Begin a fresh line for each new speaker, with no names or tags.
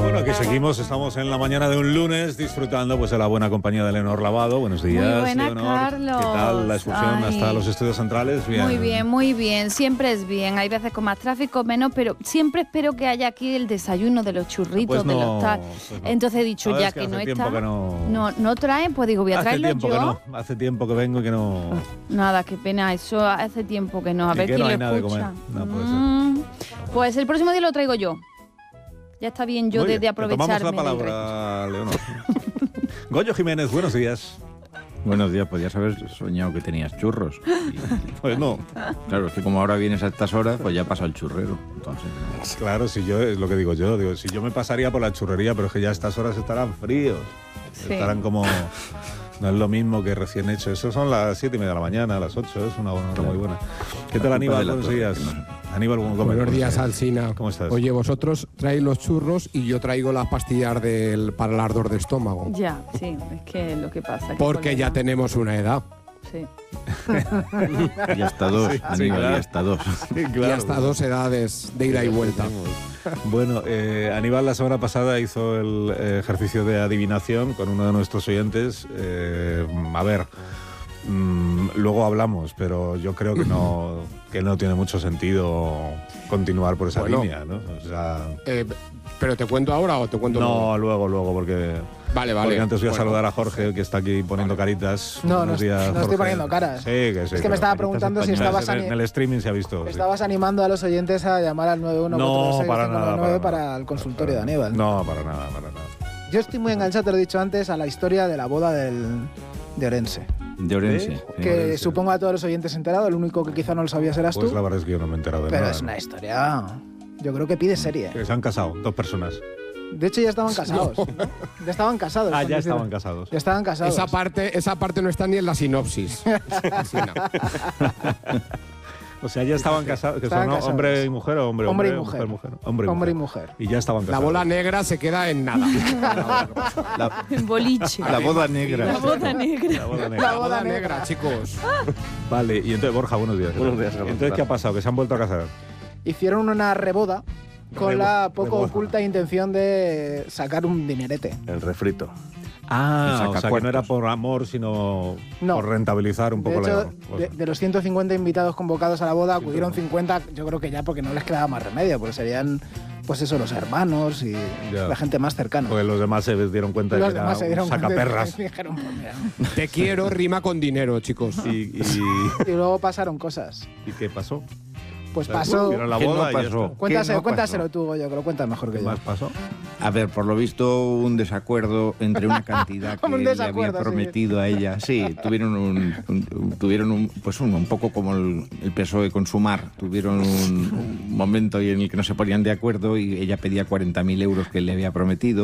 Bueno, aquí seguimos, estamos en la mañana de un lunes disfrutando pues de la buena compañía de Leonor Lavado. Buenos días,
Muy buena,
Leonor.
Carlos.
¿Qué tal la excursión hasta los estudios centrales? Bien.
Muy bien. Siempre es bien. Hay veces con más tráfico, menos, pero siempre espero que haya aquí el desayuno de los churritos,
pues no,
de los tal.
Pues no.
Entonces he dicho, ya
que
que no
hace
está.
Que
no traen, pues digo, voy a traerlo yo.
Hace tiempo que vengo y que no.
Nada, qué pena, eso hace tiempo que no. A ver quién
no
lo
hay nada
escucha.
De comer. No puede ser.
Pues el próximo día lo traigo yo. Ya está bien yo de aprovecharme.
Tomamos la palabra, Leonor. Goyo Jiménez, buenos días.
Buenos días, podías haber soñado que tenías churros.
Pues no.
Claro, es que como ahora vienes a estas horas, pues ya pasa el churrero. Entonces,
claro, si yo, es lo que digo yo, si yo me pasaría por la churrería, pero es que ya a estas horas estarán fríos. Sí. Estarán como... No es lo mismo que recién hecho. Eso son las 7:30 de la mañana, a las 8. Es una hora muy buena. ¿Qué tal, Aníbal? Buenos días. Aníbal,
buenos días, Alsina.
¿Cómo estás?
Oye, vosotros traéis los churros y yo traigo las pastillas para el ardor de estómago.
Ya, sí, es que lo que pasa.
Porque ya tenemos una edad.
Sí.
Y hasta dos,
sí,
Aníbal,
claro.
y hasta dos.
Sí, claro.
Y hasta 2 edades de ida y vuelta.
Bueno, Aníbal la semana pasada hizo el ejercicio de adivinación con uno de nuestros oyentes. A ver, luego hablamos, pero yo creo que no tiene mucho sentido continuar por esa línea, ¿no? O sea,
¿pero te cuento ahora o te cuento
luego? Luego, porque...
Vale.
Porque antes voy a saludar a Jorge, que está aquí poniendo caritas.
No
días,
estoy
Jorge.
poniendo caras.
Sí, que sí.
Es que me estaba preguntando si estabas...
En el streaming se ha visto.
Estabas animando a los oyentes a llamar al 91426 para el consultorio de Aníbal.
No, para nada.
Yo estoy muy enganchado, te lo he dicho antes, a la historia de la boda de Orense.
De Orense.
¿Sí?
Que
Orense.
Supongo a todos los oyentes enterados, el único que quizá no lo sabías eras
pues
tú.
La verdad es que yo no me he enterado de
pero
nada.
Pero es una historia... Yo creo que pide serie.
Que se han casado, 2 personas.
De hecho, ya estaban casados. Ya estaban casados.
Ya estaban casados.
Ya estaban casados.
Esa parte no está ni en la sinopsis.
O sea, ya estaban casados. Que
estaban
son
casados.
Hombre y mujer o hombre
y mujer.
Hombre y mujer. Y ya estaban casados.
La bola negra se queda en nada.
En boliche.
La boda negra.
La boda negra.
La boda negra, chicos.
Vale, y entonces, Borja, buenos días.
Buenos días, Carlos.
Entonces, ¿qué ha pasado? ¿Que se han vuelto a casar?
Hicieron una reboda con la poco oculta intención de sacar un dinerete.
El refrito.
O sea, que no era por amor, sino por rentabilizar un poco
de hecho, de los 150 invitados convocados a la boda, acudieron 50, yo creo que ya porque no les quedaba más remedio, porque serían, pues eso, los hermanos y la gente más cercana.
Pues los demás se dieron cuenta de que era un sacaperras.
Dijeron, pues mira.
Te quiero, rima con dinero, chicos.
Y luego pasaron cosas.
¿Y qué pasó?
Pues pasó.
La boda
¿Qué no pasó?
Cuéntaselo tú, Goyo, que lo cuentas mejor que
yo. ¿Qué más pasó?
A ver, por lo visto, un desacuerdo entre una cantidad que él le había prometido a ella. Sí, tuvieron un poco como el PSOE con Sumar. Tuvieron un momento en el que no se ponían de acuerdo y ella pedía 40.000 euros que él le había prometido.